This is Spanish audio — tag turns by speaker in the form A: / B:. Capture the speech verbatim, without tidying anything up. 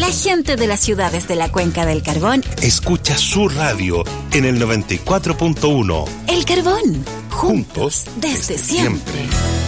A: La gente de las ciudades de la Cuenca del Carbón
B: escucha su radio en el noventa y cuatro punto uno.
A: El Carbón, juntos,
B: Juntos
A: desde
B: desde
A: siempre.
B: siempre.